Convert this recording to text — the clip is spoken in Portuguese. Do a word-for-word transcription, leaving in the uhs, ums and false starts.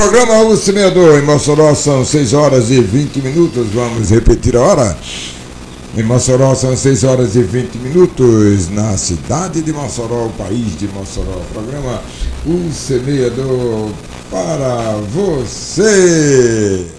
programa O Semeador em Mossoró são seis horas e vinte minutos. Vamos repetir a hora. Em Mossoró são seis horas e vinte minutos. Na cidade de Mossoró, o país de Mossoró. Programa O Semeador para você.